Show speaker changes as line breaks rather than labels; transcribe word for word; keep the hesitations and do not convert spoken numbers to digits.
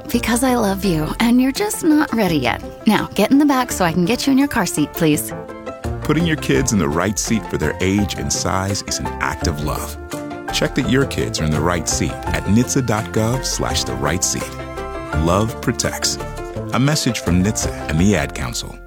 Because I love you, and you're just not ready yet. Now, get in the back so I can get you in your car seat, please.
Putting your kids in the right seat for their age and size is an act of love. Check that your kids are in the right seat at N H T S A dot gov slash the right seat. Love protects. A message from N H T S A and the Ad Council.